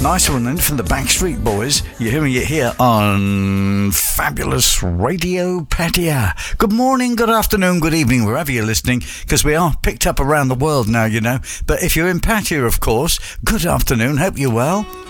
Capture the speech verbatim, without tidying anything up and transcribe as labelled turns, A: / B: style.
A: Nice one then from the Backstreet Boys. You're hearing it here on Fabulous Radio Pattaya. Good morning, good afternoon, good evening, wherever you're listening, because we are picked up around the world now, you know. But if you're in Pattaya, of course, good afternoon, hope you're well.